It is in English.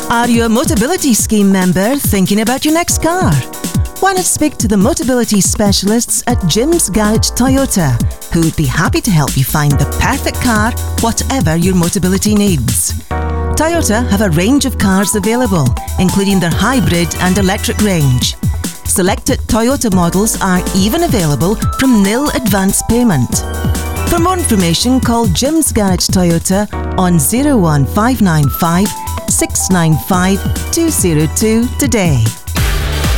Are you a Motability Scheme member thinking about your next car? Why not speak to the Motability specialists at Jim's Garage Toyota, who would be happy to help you find the perfect car, whatever your Motability needs. Toyota have a range of cars available, including their hybrid and electric range. Selected Toyota models are even available from nil advance payment. For more information, call Jim's Garage Toyota on 01595 695 202 today.